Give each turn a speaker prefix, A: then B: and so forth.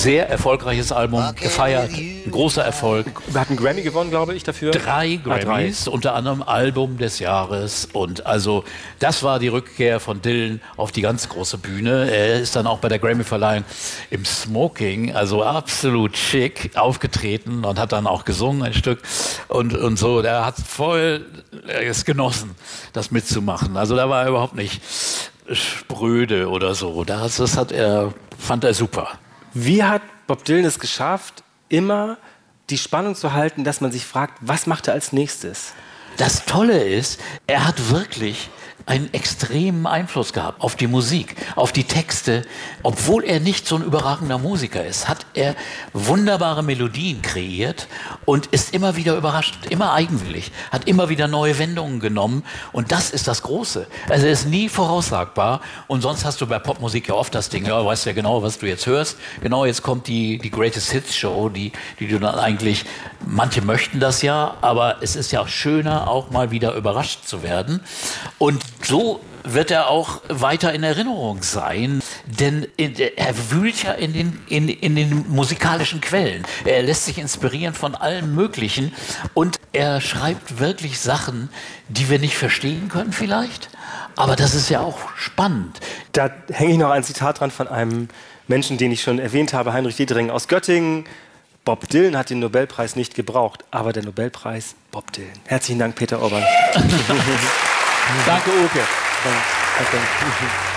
A: sehr erfolgreiches Album, gefeiert, ein großer Erfolg.
B: Hat einen Grammy gewonnen, glaube ich, dafür.
A: 3 Grammys, unter anderem Album des Jahres. Und also das war die Rückkehr von Dylan auf die ganz große Bühne. Er ist dann auch bei der Grammy-Verleihung im Smoking, also absolut schick, aufgetreten und hat dann auch gesungen ein Stück und so. Der hat voll es genossen, das mitzumachen. Also da war er überhaupt nicht spröde oder so. Fand er super.
B: Wie hat Bob Dylan es geschafft, immer die Spannung zu halten, dass man sich fragt, was macht er als nächstes?
A: Das Tolle ist, er hat wirklich einen extremen Einfluss gehabt auf die Musik, auf die Texte. Obwohl er nicht so ein überragender Musiker ist, hat er wunderbare Melodien kreiert und ist immer wieder überrascht, immer eigenwillig, hat immer wieder neue Wendungen genommen und das ist das Große. Also er ist nie voraussagbar und sonst hast du bei Popmusik ja oft das Ding, ja, weißt ja genau, was du jetzt hörst. Genau, jetzt kommt die Greatest Hits Show, die du dann eigentlich, manche möchten das ja, aber es ist ja schöner, auch mal wieder überrascht zu werden. Und so wird er auch weiter in Erinnerung sein, denn er wühlt ja in den musikalischen Quellen. Er lässt sich inspirieren von allem Möglichen und er schreibt wirklich Sachen, die wir nicht verstehen können vielleicht, aber das ist ja auch spannend.
B: Da hänge ich noch ein Zitat dran von einem Menschen, den ich schon erwähnt habe, Heinrich Dietering aus Göttingen. Bob Dylan hat den Nobelpreis nicht gebraucht, aber der Nobelpreis Bob Dylan. Herzlichen Dank, Peter Orban.
A: Danke, Uke.
B: Danke.